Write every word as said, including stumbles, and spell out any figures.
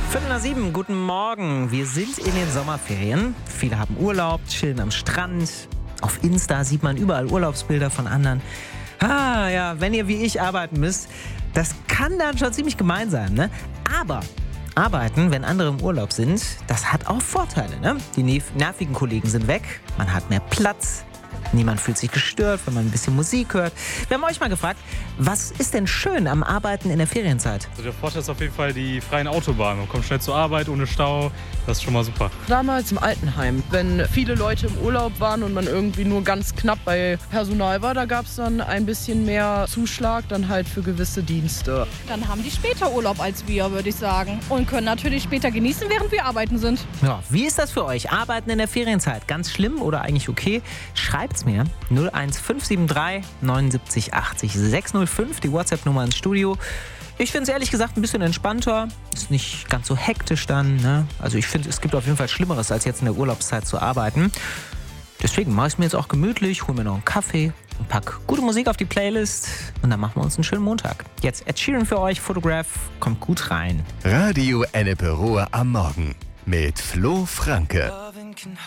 Viertel nach sieben, guten Morgen. Wir sind in den Sommerferien. Viele haben Urlaub, chillen am Strand. Auf Insta sieht man überall Urlaubsbilder von anderen. Ah ja, wenn ihr wie ich arbeiten müsst, das kann dann schon ziemlich gemein sein, ne? Aber arbeiten, wenn andere im Urlaub sind, das hat auch Vorteile, ne? Die nervigen Kollegen sind weg, man hat mehr Platz. Niemand fühlt sich gestört, wenn man ein bisschen Musik hört. Wir haben euch mal gefragt, was ist denn schön am Arbeiten in der Ferienzeit? Also der Vorteil ist auf jeden Fall die freien Autobahnen. Man kommt schnell zur Arbeit, ohne Stau. Das ist schon mal super. Damals im Altenheim, wenn viele Leute im Urlaub waren und man irgendwie nur ganz knapp bei Personal war, da gab es dann ein bisschen mehr Zuschlag dann halt für gewisse Dienste. Dann haben die später Urlaub als wir, würde ich sagen. Und können natürlich später genießen, während wir arbeiten sind. Ja, wie ist das für euch? Arbeiten in der Ferienzeit? Ganz schlimm oder eigentlich okay? Schreibt's mir. null eins fünf sieben drei neunundsiebzig achtzig sechshundertfünf, die WhatsApp-Nummer ins Studio. Ich finde es ehrlich gesagt ein bisschen entspannter. Ist nicht ganz so hektisch dann, ne? Also ich finde, es gibt auf jeden Fall Schlimmeres, als jetzt in der Urlaubszeit zu arbeiten. Deswegen mache ich es mir jetzt auch gemütlich, hole mir noch einen Kaffee und pack gute Musik auf die Playlist. Und dann machen wir uns einen schönen Montag. Jetzt Ed Sheeran für euch, Photograph, kommt gut rein. Radio Ennepe Ruhr am Morgen mit Flo Franke.